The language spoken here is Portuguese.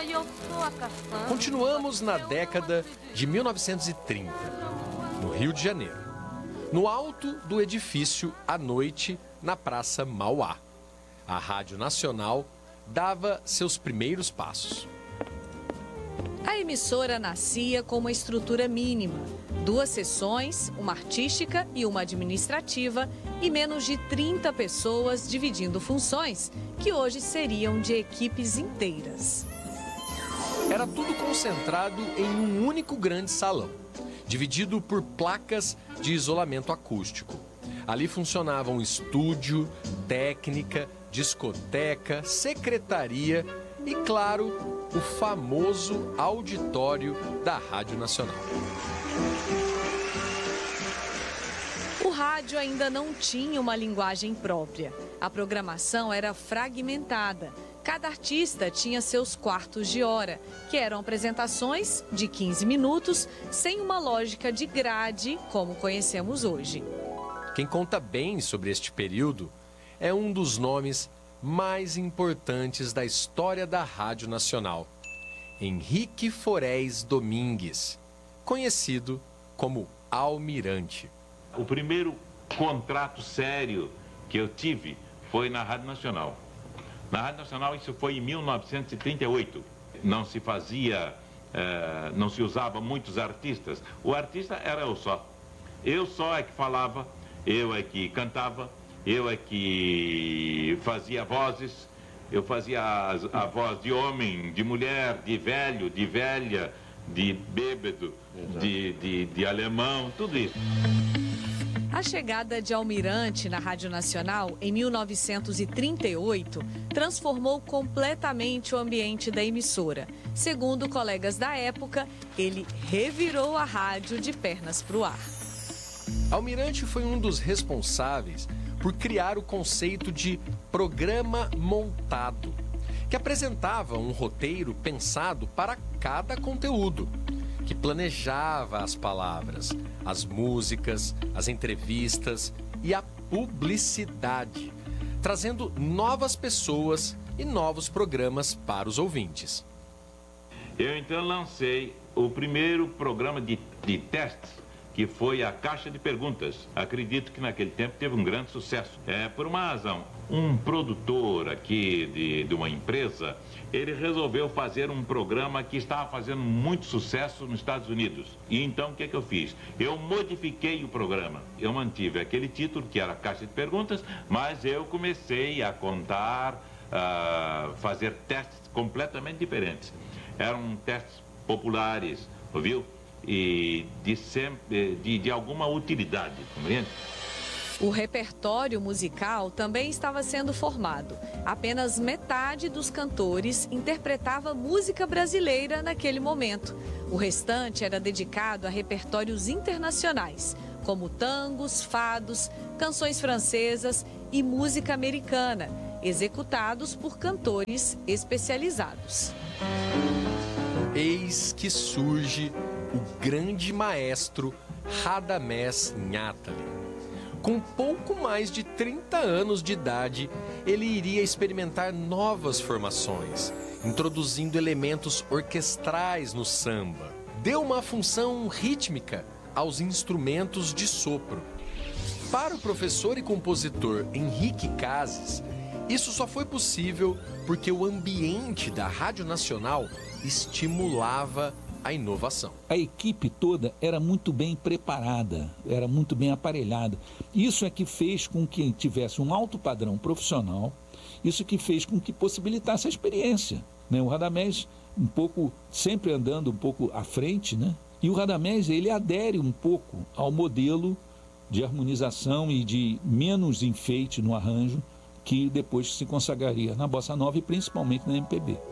Continuamos na década de 1930, no Rio de Janeiro, no alto do edifício à noite, na Praça Mauá. A Rádio Nacional dava seus primeiros passos. A emissora nascia com uma estrutura mínima: 2 seções, uma artística e uma administrativa, e menos de 30 pessoas dividindo funções que hoje seriam de equipes inteiras. Era tudo concentrado em um único grande salão, dividido por placas de isolamento acústico. Ali funcionavam estúdio, técnica, discoteca, secretaria e, claro, o famoso auditório da Rádio Nacional. O rádio ainda não tinha uma linguagem própria. A programação era fragmentada. Cada artista tinha seus quartos de hora, que eram apresentações de 15 minutos, sem uma lógica de grade como conhecemos hoje. Quem conta bem sobre este período é um dos nomes mais importantes da história da Rádio Nacional, Henrique Forés Domingues, conhecido como Almirante. O primeiro contrato sério que eu tive foi na Rádio Nacional. Na Rádio Nacional isso foi em 1938. Não se fazia, não se usava muitos artistas. O artista era eu só. Eu só é que falava, eu é que cantava, eu é que fazia vozes. Eu fazia a voz de homem, de mulher, de velho, de velha, de bêbado, de alemão, tudo isso. A chegada de Almirante na Rádio Nacional em 1938 transformou completamente o ambiente da emissora. Segundo colegas da época, ele revirou a rádio de pernas para o ar. Almirante foi um dos responsáveis por criar o conceito de programa montado, que apresentava um roteiro pensado para cada conteúdo, que planejava as palavras, as músicas, as entrevistas e a publicidade, trazendo novas pessoas e novos programas para os ouvintes. Eu então lancei o primeiro programa de testes, que foi a Caixa de Perguntas. Acredito que naquele tempo teve um grande sucesso. Por uma razão, um produtor aqui de uma empresa, ele resolveu fazer um programa que estava fazendo muito sucesso nos Estados Unidos. E então o que eu fiz? Eu modifiquei o programa. Eu mantive aquele título, que era Caixa de Perguntas, mas eu comecei a contar, fazer testes completamente diferentes. Eram testes populares, ouviu? E de alguma utilidade, compreende? O repertório musical também estava sendo formado. Apenas metade dos cantores interpretava música brasileira naquele momento. O restante era dedicado a repertórios internacionais, como tangos, fados, canções francesas e música americana, executados por cantores especializados. Eis que surge o grande maestro Radamés Nahtali. Com pouco mais de 30 anos de idade, ele iria experimentar novas formações, introduzindo elementos orquestrais no samba. Deu uma função rítmica aos instrumentos de sopro. Para o professor e compositor Henrique Cases, isso só foi possível porque o ambiente da Rádio Nacional estimulava a inovação. A equipe toda era muito bem preparada, era muito bem aparelhada. Isso é que fez com que tivesse um alto padrão profissional, isso que fez com que possibilitasse a experiência, né? O Radamés, sempre andando um pouco à frente, né? E o Radamés, ele adere um pouco ao modelo de harmonização e de menos enfeite no arranjo, que depois se consagraria na Bossa Nova e principalmente na MPB.